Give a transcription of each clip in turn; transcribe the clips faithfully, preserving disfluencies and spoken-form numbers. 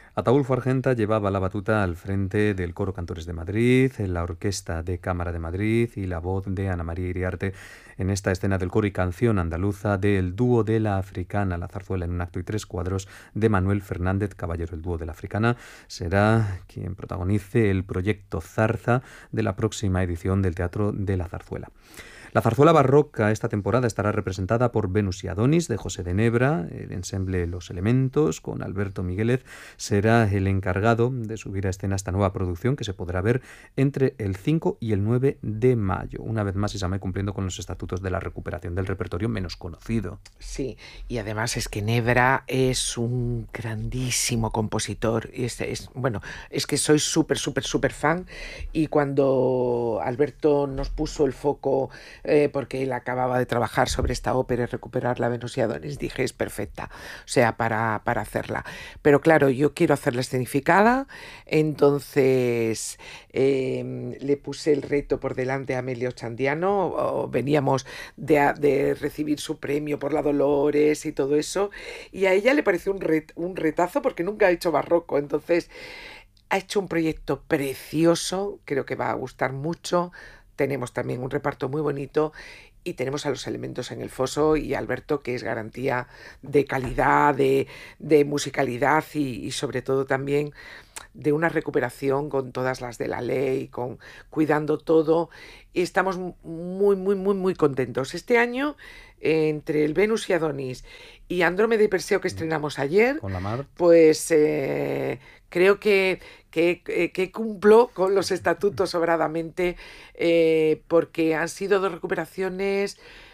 Ataúlfo Argenta llevaba la batuta al frente del Coro Cantores de Madrid, la Orquesta de Cámara de Madrid y la voz de Ana María Iriarte en esta escena del coro y canción andaluza del dúo de la Africana, la zarzuela en un acto y tres cuadros de Manuel Fernández Caballero. El dúo de la Africana será quien protagonice el proyecto Zarza de la próxima edición del Teatro de la Zarzuela. La zarzuela barroca esta temporada estará representada por Venus y Adonis de José de Nebra. El ensemble Los Elementos con Alberto Miguélez será el encargado de subir a escena esta nueva producción que se podrá ver entre el cinco y el nueve de mayo. Una vez más, Isamay, cumpliendo con los estatutos de la recuperación del repertorio menos conocido. Sí, y además es que Nebra es un grandísimo compositor. Y es, es, bueno, es que soy súper, súper, súper fan. Y cuando Alberto nos puso el foco, eh, porque él acababa de trabajar sobre esta ópera y recuperar la Venus y Adonis, dije, es perfecta, o sea, para, para hacerla. Pero claro, yo quiero hacerla escenificada, entonces eh, le puse el reto por delante a Amelio Chandiano. O, veníamos de, de recibir su premio por la Dolores y todo eso, y a ella le pareció un, ret, un retazo porque nunca ha hecho barroco, entonces ha hecho un proyecto precioso, creo que va a gustar mucho. Tenemos también un reparto muy bonito y tenemos a Los Elementos en el foso y Alberto, que es garantía de calidad, de, de musicalidad y, y sobre todo también de una recuperación con todas las de la ley, con cuidando todo, y estamos muy, muy, muy, muy contentos. Este año, entre el Venus y Adonis y Andrómeda y Perseo, que estrenamos ayer, con la Mar, pues eh, creo que, que, que cumplo con los estatutos sobradamente, eh, porque han sido dos recuperaciones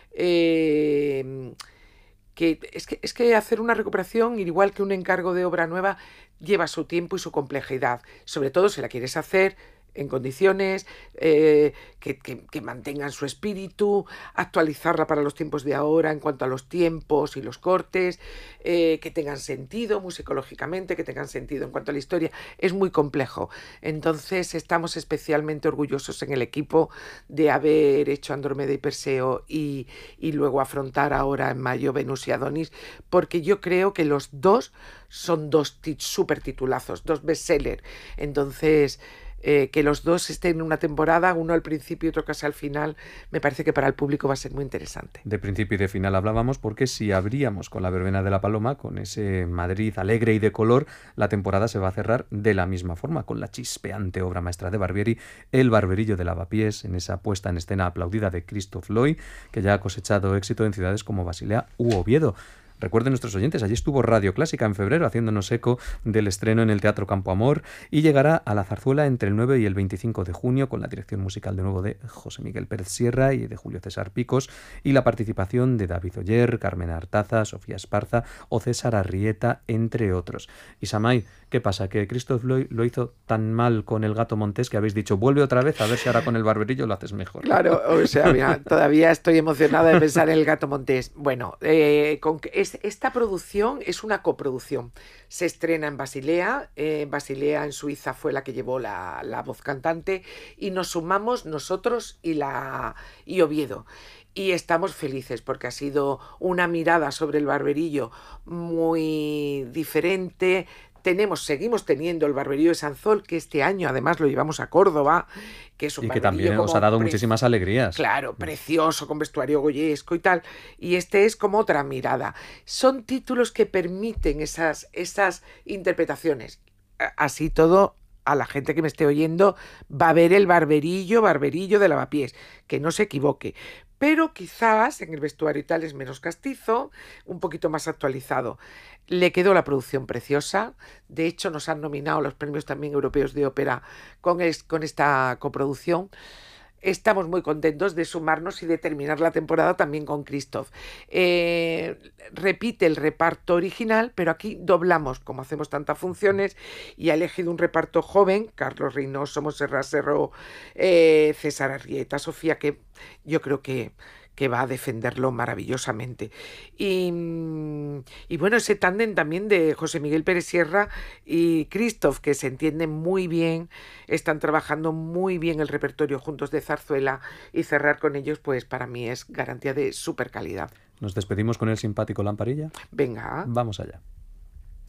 eh, que es, que es que hacer una recuperación, igual que un encargo de obra nueva, lleva su tiempo y su complejidad, sobre todo si la quieres hacer en condiciones eh, que, que, que mantengan su espíritu, actualizarla para los tiempos de ahora en cuanto a los tiempos y los cortes, eh, que tengan sentido musicológicamente, que tengan sentido en cuanto a la historia. Es muy complejo. Entonces estamos especialmente orgullosos en el equipo de haber hecho Andrómeda y Perseo y, y luego afrontar ahora en mayo Venus y Adonis, porque yo creo que los dos son dos tit- súper titulazos, dos bestsellers. Entonces, Eh, que los dos estén en una temporada, uno al principio y otro casi al final, me parece que para el público va a ser muy interesante. De principio y de final hablábamos porque si abríamos con la verbena de la Paloma, con ese Madrid alegre y de color, la temporada se va a cerrar de la misma forma, con la chispeante obra maestra de Barbieri, El Barberillo de Lavapiés, en esa puesta en escena aplaudida de Christoph Loy, que ya ha cosechado éxito en ciudades como Basilea u Oviedo. Recuerden nuestros oyentes, allí estuvo Radio Clásica en febrero haciéndonos eco del estreno en el Teatro Campo Amor y llegará a la zarzuela entre el nueve y el veinticinco de junio con la dirección musical de nuevo de José Miguel Pérez Sierra y de Julio César Picos y la participación de David Oller, Carmen Artaza, Sofía Esparza o César Arrieta, entre otros. Isamay, ¿qué pasa? ¿Que Christoph Loy lo hizo tan mal con El Gato Montés que habéis dicho, vuelve otra vez a ver si ahora con El Barberillo lo haces mejor? Claro, o sea, mira, todavía estoy emocionada de pensar en El Gato Montés. Bueno, eh, con que es, esta producción es una coproducción. Se estrena en Basilea, eh, Basilea en Suiza fue la que llevó la, la voz cantante y nos sumamos nosotros y, la, y Oviedo. Y estamos felices porque ha sido una mirada sobre el Barberillo muy diferente. Tenemos, seguimos teniendo el Barberillo de Sanzol, que este año además lo llevamos a Córdoba, que es un y que barberillo también como os ha dado pre- muchísimas alegrías. claro, precioso, con vestuario goyesco y tal, y este es como otra mirada. Son títulos que permiten esas, esas interpretaciones. A- Así todo, a la gente que me esté oyendo va a ver el barberillo, barberillo de Lavapiés, que no se equivoque. Pero quizás en el vestuario y tal es menos castizo, un poquito más actualizado. Le quedó la producción preciosa. De hecho, nos han nominado a los premios también europeos de ópera con, es, con esta coproducción. Estamos muy contentos de sumarnos y de terminar la temporada también con Christoph. Eh, repite el reparto original, pero aquí doblamos, como hacemos tantas funciones, y ha elegido un reparto joven, Carlos Reynoso, Montserrat Serró, eh, César Arrieta, Sofía, que yo creo que que va a defenderlo maravillosamente. Y, y bueno, ese tándem también de José Miguel Pérez Sierra y Christoph, que se entienden muy bien, están trabajando muy bien el repertorio juntos de zarzuela, y cerrar con ellos, pues para mí es garantía de super calidad. Nos despedimos con el simpático Lamparilla. Venga. Vamos allá.